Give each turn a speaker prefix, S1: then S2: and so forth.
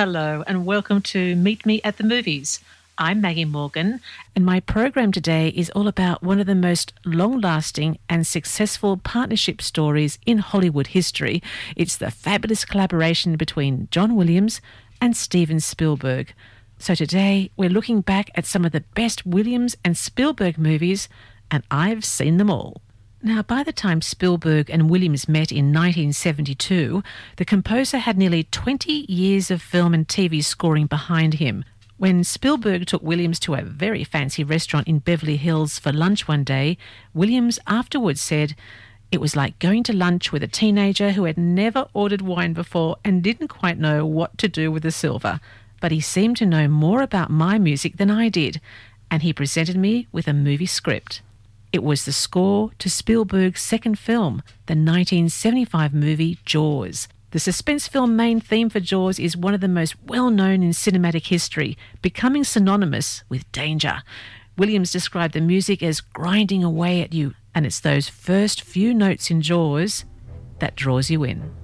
S1: Hello and welcome to Meet Me at the Movies. I'm Maggie Morgan, and my program today is all about one of the most long-lasting and successful partnership stories in Hollywood history. It's the fabulous collaboration between John Williams and Steven Spielberg. So today we're looking back at some of the best Williams and Spielberg movies, and I've seen them all. Now, by the time Spielberg and Williams met in 1972, the composer had nearly 20 years of film and TV scoring behind him. When Spielberg took Williams to a very fancy restaurant in Beverly Hills for lunch one day, Williams afterwards said, "It was like going to lunch with a teenager who had never ordered wine before and didn't quite know what to do with the silver. But he seemed to know more about my music than I did, and he presented me with a movie script." It was the score to Spielberg's second film, the 1975 movie Jaws. The suspense film main theme for Jaws is one of the most well-known in cinematic history, becoming synonymous with danger. Williams described the music as grinding away at you, and it's those first few notes in Jaws that draws you in.